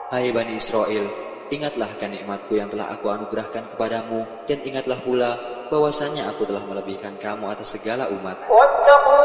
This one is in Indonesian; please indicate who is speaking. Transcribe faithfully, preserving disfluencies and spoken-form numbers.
Speaker 1: Hai Bani Israel, ingatlah kenikmatku yang telah aku anugerahkan kepadamu, dan ingatlah pula bahwasannya aku telah melebihkan kamu atas segala umat.